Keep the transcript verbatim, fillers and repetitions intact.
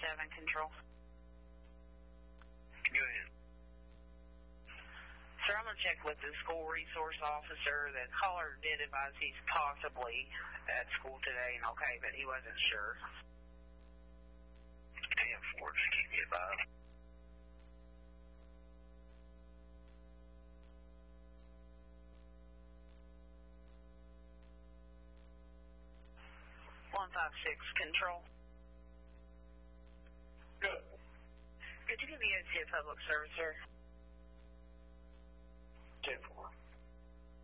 seven, control. Go ahead. Sir, I'm going to check with the school resource officer. The caller did advise he's possibly at school today and okay, but he wasn't sure. ten four, just keep me advised. one five six, control. Good. Could you give me a tip public service, sir? ten four.